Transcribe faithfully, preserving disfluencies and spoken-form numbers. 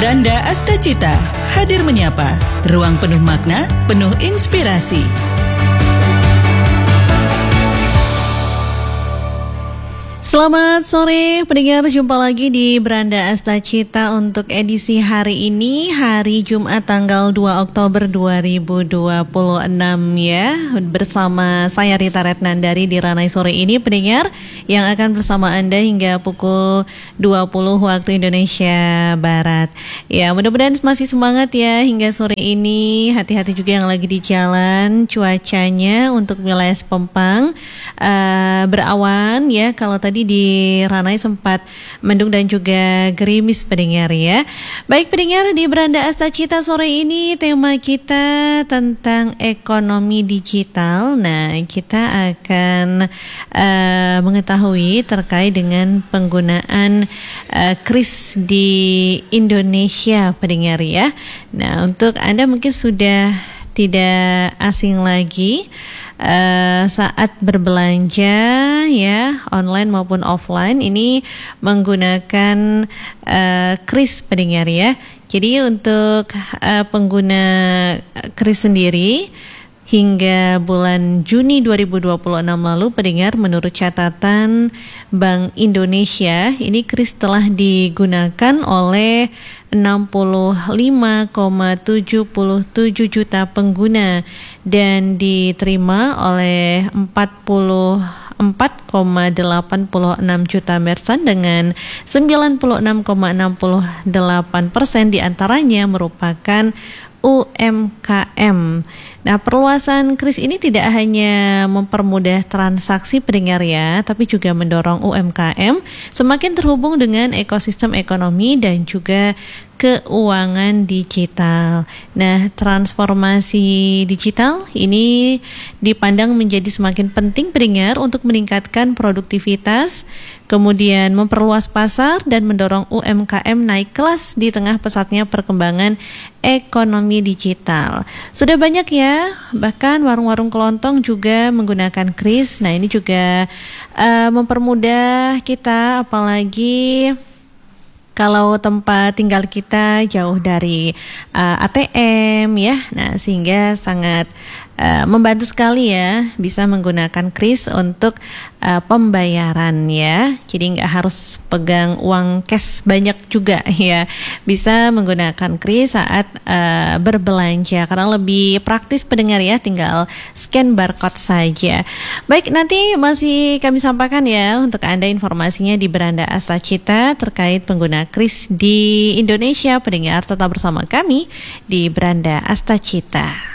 Beranda Astacita hadir menyapa, ruang penuh makna, penuh inspirasi. Selamat sore pendengar, jumpa lagi di Beranda Astacita untuk edisi hari ini, hari Jumat tanggal dua Oktober dua ribu dua puluh enam ya. Bersama saya Rita Retnandari di Ranai sore ini pendengar, yang akan bersama Anda hingga pukul dua puluh waktu Indonesia Barat. Ya, mudah-mudahan masih semangat ya hingga sore ini. Hati-hati juga yang lagi di jalan. Cuacanya untuk wilayah Pempang uh, berawan ya. Kalau tadi di Ranai sempat mendung dan juga gerimis pendengar ya. Baik pendengar, di Beranda Astacita sore ini tema kita tentang ekonomi digital. Nah, kita akan uh, mengetahui terkait dengan penggunaan uh, kris di Indonesia pendengar ya. Nah, untuk Anda mungkin sudah tidak asing lagi uh, saat berbelanja ya, online maupun offline ini menggunakan uh, kris pendengar ya. Jadi untuk uh, pengguna kris sendiri hingga bulan Juni dua ribu dua puluh enam lalu pendengar, menurut catatan Bank Indonesia, ini kris telah digunakan oleh enam puluh lima koma tujuh tujuh juta pengguna dan diterima oleh empat puluh empat koma delapan enam juta merchant dengan sembilan puluh enam koma enam delapan persen diantaranya merupakan U M K M. Nah, perluasan kris ini tidak hanya mempermudah transaksi pendengar ya, tapi juga mendorong U M K M semakin terhubung dengan ekosistem ekonomi dan juga keuangan digital. Nah, transformasi digital ini dipandang menjadi semakin penting pendengar untuk meningkatkan produktivitas, kemudian memperluas pasar dan mendorong U M K M naik kelas di tengah pesatnya perkembangan ekonomi digital. Sudah banyak ya, bahkan warung-warung kelontong juga menggunakan kris. Nah, ini juga uh, mempermudah kita, apalagi kalau tempat tinggal kita jauh dari uh, A T M ya. Nah, sehingga sangat uh, membantu sekali ya bisa menggunakan kris untuk uh, pembayaran ya. Jadi nggak harus pegang uang cash banyak juga ya. Bisa menggunakan kris saat uh, berbelanja karena lebih praktis pendengar ya, tinggal scan barcode saja. Baik, nanti masih kami sampaikan ya untuk Anda informasinya di Beranda Astacita terkait pengguna kris di Indonesia pendengar. Tetap bersama kami di Beranda Astacita.